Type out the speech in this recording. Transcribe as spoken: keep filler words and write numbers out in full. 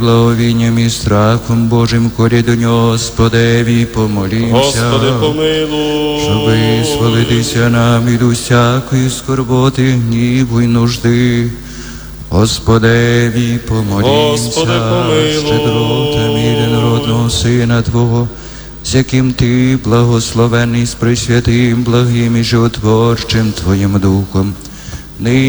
Благовінням і страхом Божим корі до нього, Господеві, помолімся. Господи, помилуй. Щоб визволитися нам від усякої скорботи, гніву й нужди. Господеві, помолімся. Господи, помилуй. Щедротам єдинородного Сина Твого, з яким Ти, благословений з пресвятим, благим і животворчим Твоїм Духом, нині